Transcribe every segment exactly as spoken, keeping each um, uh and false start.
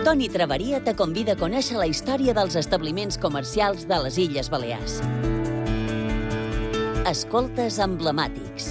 Toni Traveria te convida a conèixer la història dels establiments comercials de les Illes Balears. Escoltes emblemàtics.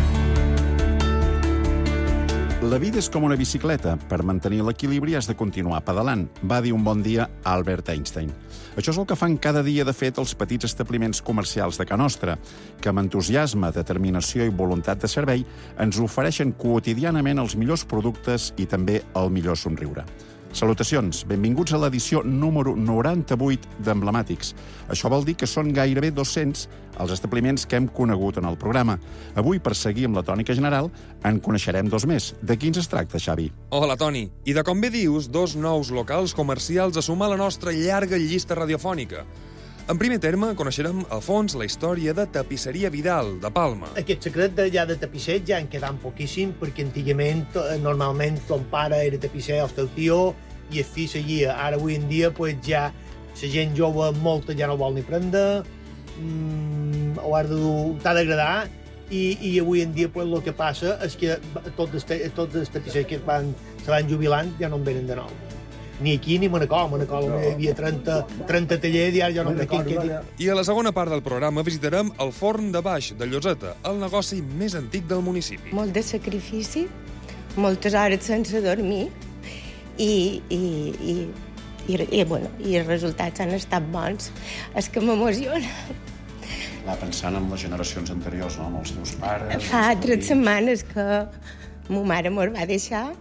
La vida és com una bicicleta. Per mantenir l'equilibri has de continuar pedalant, va dir un bon dia Albert Einstein. Això és el que fan cada dia, de fet, els petits establiments comercials de Ca Nostra, que amb entusiasme, determinació i voluntat de servei ens ofereixen quotidianament els millors productes i també el millor somriure. Salutacions, benvinguts a l'edició número noranta-vuit d'Emblemàtics. Això vol dir que són gairebé dos-cents els establiments que hem conegut en el programa. Avui, per seguir amb la tònica general, en coneixerem dos més. De quins es tracta, Xavi? Hola, Toni. I de com bé dius, dos nous locals comercials a sumar a la nostra llarga llista radiofònica. En primer terme, coneixerem a fons la història de Tapisseria Vidal, de Palma. Aquest secret de, ja de tapisser ja en quedant poquíssim, perquè antigament, normalment, ton pare era tapisser, el teu tio, i el fill seguia. Ara, avui en dia, pues, ja la gent jove molta ja no vol ni prendre, mmm, ho has de dur, t'ha d'agradar, i, i avui en dia pues, el que passa és que tots els, tots els tapissers que es van, se van jubilant ja no en venen de nou. Ni aquí ni a Manacor. A Manacor no. Hi havia trenta, trenta tallers i ara ja no crec que quedi. I a la segona part del programa visitarem el forn de baix de Lloseta, el negoci més antic del municipi. Molt de sacrifici, moltes hores sense dormir i, i, i, i, i, bueno, i els resultats han estat bons. És que m'emociona. Va pensant en les generacions anteriors, no? Amb els teus pares... Fa tres setmanes que ma mare mos va deixar.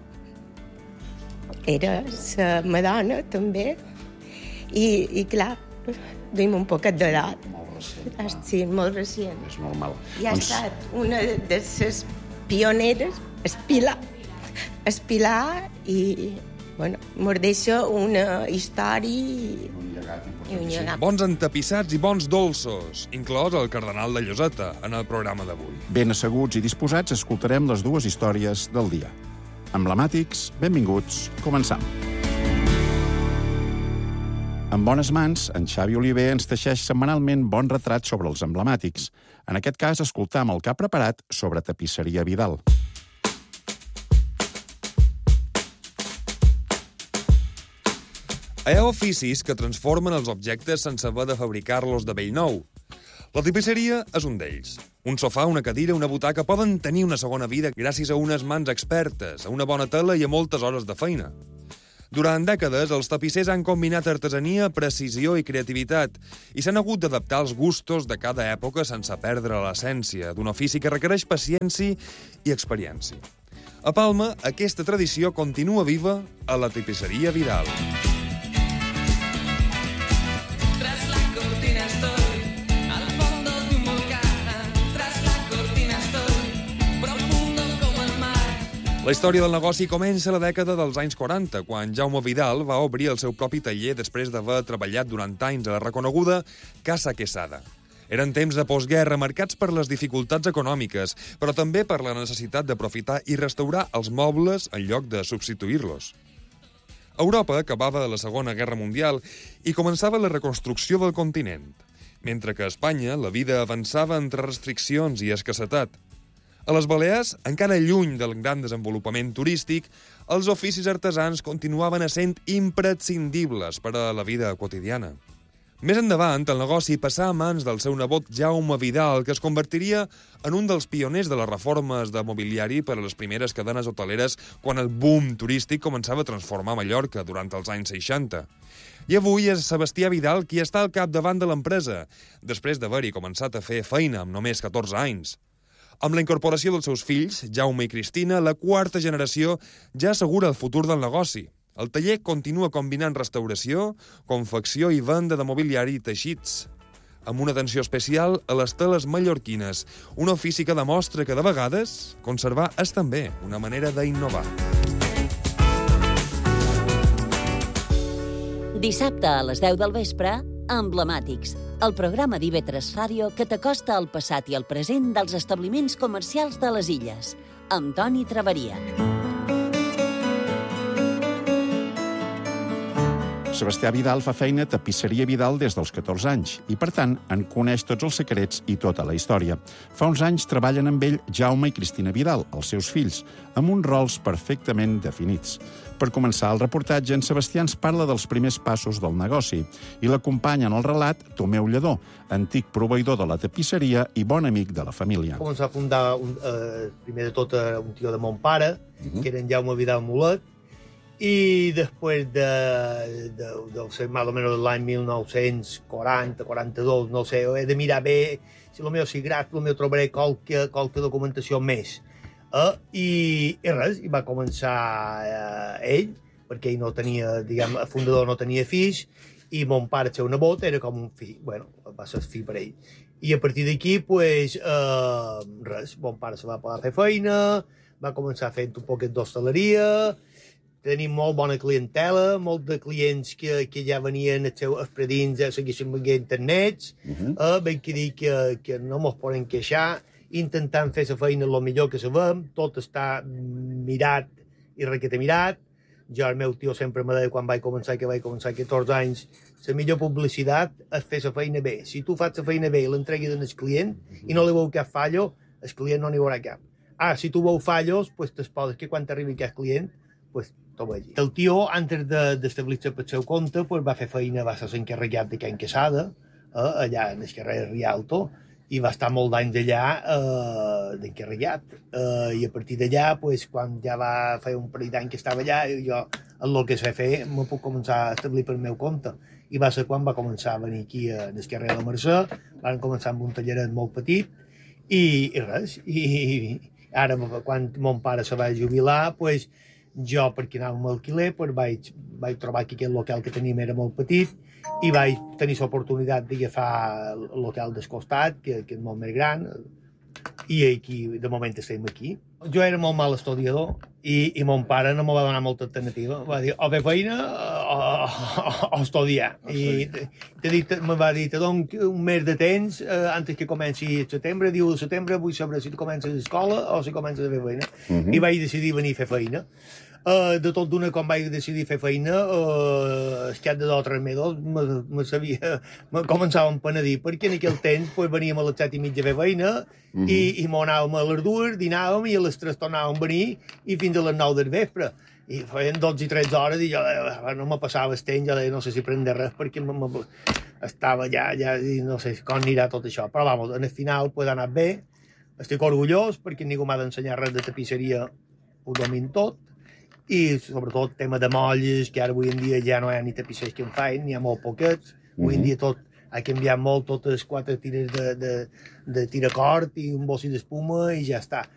Era la Madonna, també, i, i clar, duim un poquet d'edat. Molt recient. Sí, molt recient. És normal. I ha doncs... estat una de les pioneres, espilar, espilar i, bueno, mos deixa una història i un llegat i un llegat. Bons entapissats i bons dolços, inclòs el cardenal de Lloseta, en el programa d'avui. Ben asseguts i disposats, escoltarem les dues històries del dia. Emblemàtics, benvinguts, començam. En bones mans, en Xavi Oliver ens teixeix setmanalment bon retrat sobre els emblemàtics. En aquest cas, escoltam el que ha preparat sobre Tapisseria Vidal. Hi ha oficis que transformen els objectes sense haver de fabricar-los de bell nou. La tapisseria és un d'ells. Un sofà, una cadira, una butaca poden tenir una segona vida gràcies a unes mans expertes, a una bona tela i a moltes hores de feina. Durant dècades, els tapissers han combinat artesania, precisió i creativitat i s'han hagut d'adaptar als gustos de cada època sense perdre l'essència d'un ofici que requereix paciència i experiència. A Palma, aquesta tradició continua viva a la Tapisseria Vidal. La història del negoci comença a la dècada dels anys quaranta, quan Jaume Vidal va obrir el seu propi taller després d'haver treballat durant anys a la reconeguda Casa Quesada. Eren temps de postguerra marcats per les dificultats econòmiques, però també per la necessitat d'aprofitar i restaurar els mobles en lloc de substituir-los. Europa acabava la Segona Guerra Mundial i començava la reconstrucció del continent, mentre que a Espanya la vida avançava entre restriccions i escassetat. A les Balears, encara lluny del gran desenvolupament turístic, els oficis artesans continuaven essent imprescindibles per a la vida quotidiana. Més endavant, el negoci passà a mans del seu nebot Jaume Vidal, que es convertiria en un dels pioners de les reformes de mobiliari per a les primeres cadenes hoteleres quan el boom turístic començava a transformar Mallorca durant els anys seixanta. I avui és Sebastià Vidal qui està al capdavant de l'empresa, després d'haver-hi començat a fer feina amb només catorze anys. Amb la incorporació dels seus fills, Jaume i Cristina, la quarta generació ja assegura el futur del negoci. El taller continua combinant restauració, confecció i venda de mobiliari i teixits, amb una atenció especial a les teles mallorquines, un ofici que demostra que, de vegades, conservar és també una manera d'innovar. Dissabte a les deu del vespre, Emblemàtics, el programa d'I V tres Ràdio que t'acosta al passat i al present dels establiments comercials de les Illes, amb Toni Traveria. Sebastià Vidal fa feina a Tapisseria Vidal des dels catorze anys i, per tant, en coneix tots els secrets i tota la història. Fa uns anys treballen amb ell Jaume i Cristina Vidal, els seus fills, amb uns rols perfectament definits. Per començar el reportatge, en Sebastià ens parla dels primers passos del negoci i l'acompanya en el relat Tomeu Lledó, antic proveïdor de la tapisseria i bon amic de la família. Començar a fundar, un, eh, primer de tot, un tio de mon pare, uh-huh. que era en Jaume Vidal Mulet, i després de, de, de, de més o menys l'any mil nou-cents quaranta quaranta-dos, no sé, he de mirar bé, si el meu sigrat, el meu trobaré qualque, qualque documentació més. Eh? I, I res, i va començar eh, ell, perquè ell no tenia, diguem, el fundador no tenia fills, i mon pare, el seu nebot, era com un fill, bueno, va ser fill per ell. I a partir d'aquí, pues, eh, res, mon pare se va poder fer feina, va començar fent un poquet d'hostaleria. Tenim molt bona clientela, molt de clients que, que ja venien els seus predins a segueixen venint internets, uh-huh. eh, ben que dir que, que no mos poden queixar, intentant fer la feina el millor que sabem, tot està mirat i requete mirat. Jo, el meu tio sempre me deia quan vaig començar, que vaig començar catorze anys, la millor publicitat és fer la feina bé. Si tu fas la feina bé i l'entregues al client i no li veu cap fallo, el client no n'hi haurà cap. Ah, si tu veu fallos, pues t'esposes que quan t'arribi aquest client, pues t'ho vegi. El tio, antes d'establir-se pel seu compte, pues, va fer feina, va ser encarregat de Can Quesada, eh, allà en el carrer Rialto, i va estar molt d'anys allà eh, d'encarregat. Eh, I a partir d'allà, pues, quan ja va fer un parell d'any que estava allà, jo, el que sé fer, me puc començar a establir pel meu compte. I va ser quan va començar a venir aquí a el carrer de la Mercè, van començar amb un talleret molt petit, i, i res. I, i ara, quan mon pare se va jubilar, pues, jo, perquè anava amb alquiler, pues vaig, vaig trobar que aquest local que teníem era molt petit i vaig tenir l'oportunitat d'agafar el local del costat, que, que és molt més gran, i aquí, de moment, estem aquí. Jo era molt mal estudiador i, i mon pare no me va donar molta alternativa. Va dir, o fer feina o, o, o estudiar. I te dit, me va dir, te dono un mes de temps eh, antes que comenci el setembre. Diu, el setembre vull saber si tu comences a l'escola o si comences a fer feina. Uh-huh. I vaig decidir venir a fer feina. Uh, de tot d'una, quan vaig decidir fer feina, uh, el cap de dos o tres mesos me, me sabia, me començava a empenedir, perquè en aquell temps pues, veníem a les set i mitja a fer feina, mm-hmm. i, i m'ho anàvem a les dues, dinàvem, i a les tres tornàvem a venir, i fins a les nou del vespre. I feien dotze i tretze hores, i jo eh, no me passava el temps, jo deia, no sé si prendre res, perquè me, me, estava ja, ja, i no sé com anirà tot això. Però, vamos, en el final pues, ha anat bé, estic orgullós, perquè ningú m'ha d'ensenyar res de tapisseria, ho domin tot, i sobretot tema de molles, que ara avui en dia ja no hi ha ni tapissers que en feien, n'hi ha molt poquets. Mm-hmm. Avui en dia tot ha canviat molt, totes quatre tires de, de, de tiracort i un bossi d'espuma i ja està.